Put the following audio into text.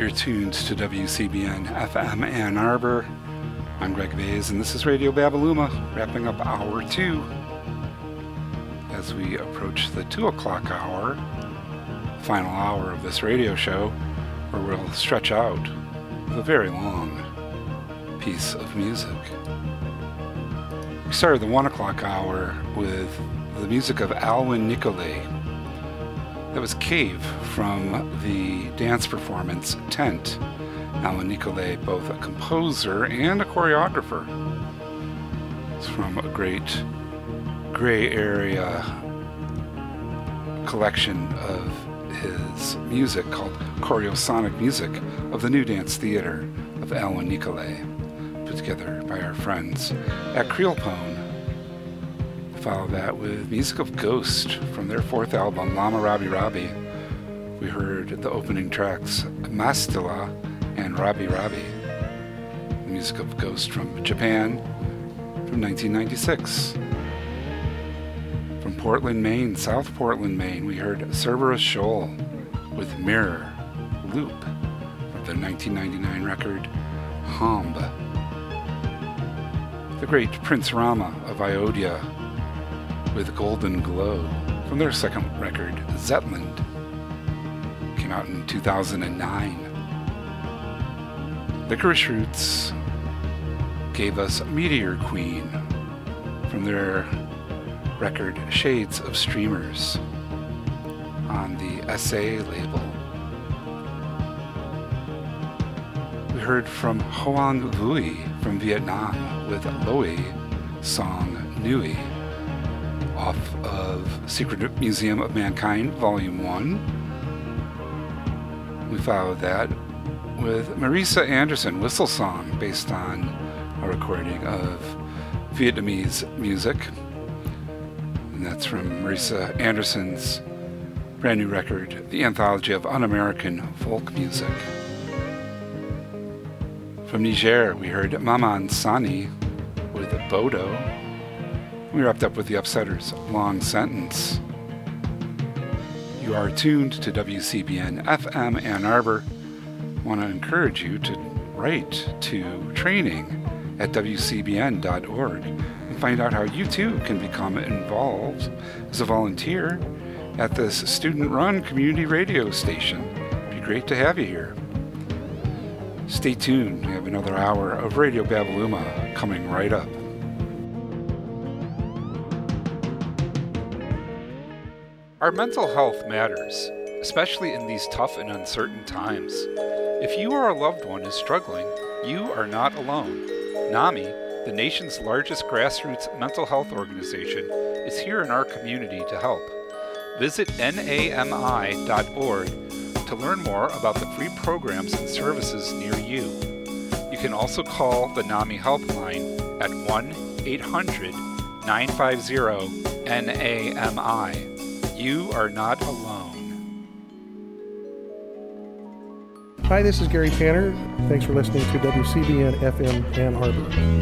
You're tuned to WCBN FM Ann Arbor. I'm Greg Vase, and this is Radio Babaluma, wrapping up Hour 2. As we approach the 2 o'clock hour, final hour of this radio show, where we'll stretch out with a very long piece of music. We started the 1 o'clock hour with the music of Alwyn Nicolay. That was Cave from the dance performance Tent. Alwyn Nicolay, both a composer and a choreographer. It's from a great gray area collection of his music called Choreosonic Music of the New Dance Theater of Alwyn Nicolay, put together by our friends at Creelpone. Follow that with music of Ghost from their 4th album, Lama Rabi Rabi. We heard the opening tracks, Mastila and Rabi Rabi. The music of Ghost from Japan from 1996. From Portland, Maine, South Portland, Maine, we heard Cerberus Shoal with Mirror Loop from their 1999 record, Homb. The great Prince Rama of Iodia with Golden Glow from their second record, Zetland. Came out in 2009. Licorice Roots gave us Meteor Queen from their record Shades of Streamers on the SA label. We heard from Hoang Vui from Vietnam with Loey song Nui, off of Secret Museum of Mankind, Volume 1. We followed that with Marisa Anderson, Whistle Song, based on a recording of Vietnamese music. And that's from Marisa Anderson's brand new record, The Anthology of Un-American Folk Music. From Niger, we heard Maman Sani with Bodo. We wrapped up with the Upsetters' Long Sentence. You are tuned to WCBN FM Ann Arbor. I want to encourage you to write to training@wcbn.org and find out how you too can become involved as a volunteer at this student-run community radio station. It'd be great to have you here. Stay tuned. We have another hour of Radio Babaluma coming right up. Our mental health matters, especially in these tough and uncertain times. If you or a loved one is struggling, you are not alone. NAMI, the nation's largest grassroots mental health organization, is here in our community to help. Visit nami.org to learn more about the free programs and services near you. You can also call the NAMI helpline at 1-800-950-NAMI. You are not alone. Hi, this is Gary Tanner. Thanks for listening to WCBN FM Ann Arbor.